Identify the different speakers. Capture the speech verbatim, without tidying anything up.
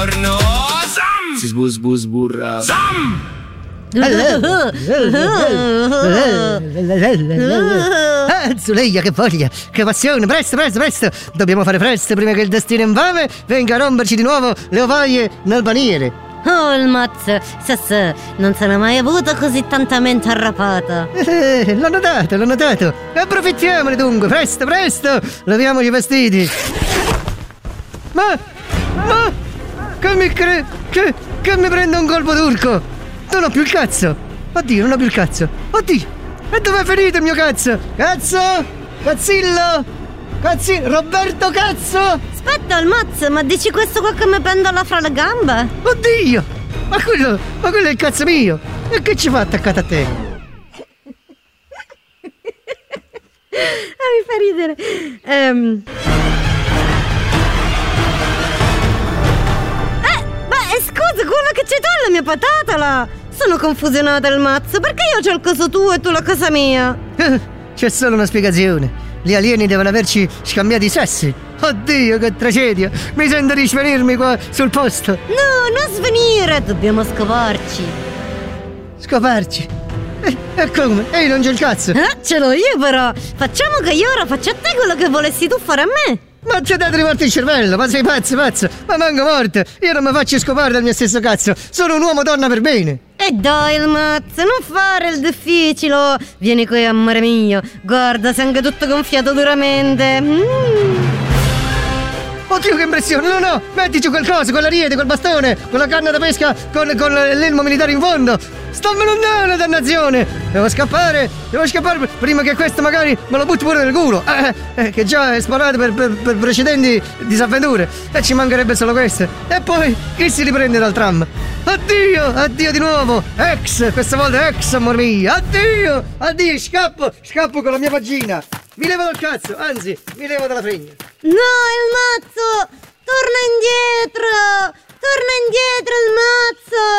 Speaker 1: buongiorno. Sam!
Speaker 2: Si sbus bus burra.
Speaker 1: Sam!
Speaker 3: Ah, Zuleia, che voglia, che passione, presto, presto, presto. Dobbiamo fare presto prima che il destino infame venga a romperci di nuovo le ovaie nel paniere.
Speaker 4: Oh, il mazzo, Sassà, non se n'è mai avuto così tanta mente arrapata.
Speaker 3: Eh, l'ho notato, l'ho notato. Approfittiamone dunque, presto, presto. Laviamoci i vestiti. Ma, ma, che mi cre... che, che mi prende un colpo turco. Non ho più il cazzo. Oddio, non ho più il cazzo. Oddio, e dov'è finito il mio cazzo? Cazzo? Cazzillo? Cazzi, Roberto Cazzo?
Speaker 4: Aspetta, il mazzo, ma dici questo qua che mi pendola fra le gambe?
Speaker 3: Oddio! Ma quello, ma quello è il cazzo mio! E che ci fa attaccato a te?
Speaker 4: Ah, mi fa ridere. Ehm... Eh, beh, scusa, quello che c'è tu è la mia patatola! Sono confusionata il mazzo, perché io c'ho il coso tuo e tu la cosa mia?
Speaker 3: C'è solo una spiegazione. Gli alieni devono averci scambiati i sessi. Oddio, che tragedia! Mi sento di svenirmi qua sul posto.
Speaker 4: No, non svenire, dobbiamo scoparci.
Speaker 3: Scoparci? E, e come? Ehi, non c'è il cazzo!
Speaker 4: Eh, ce l'ho io però! Facciamo che io ora faccio a te quello che volessi tu fare a me!
Speaker 3: Ma ti ha dato di morte il cervello, ma sei pazzo, pazzo! Ma manco morte! Io non mi faccio scopare dal mio stesso cazzo! Sono un uomo donna per bene!
Speaker 4: E dai, il mazzo, non fare il difficile! Vieni qui, amore mio! Guarda, sei anche tutto gonfiato duramente! Mm.
Speaker 3: Oddio, che impressione! No, no! Mettici qualcosa, con l'ariete, col bastone, con la canna da pesca, con, con l'elmo militare in fondo! Stammi lontano, dannazione! Devo scappare! Devo scappare prima che questo magari me lo butti pure nel culo! Eh, eh, che già è sparato per, per, per precedenti disavventure! E ci mancherebbe solo questo! E poi, chi si riprende dal tram? Addio! Addio di nuovo! Ex! Questa volta ex, amor mio! Addio! Addio! Scappo! Scappo con la mia vagina! Mi levo dal cazzo! Anzi, mi levo dalla fregna!
Speaker 4: No, il mazzo! Torna indietro! Torna indietro il mazzo!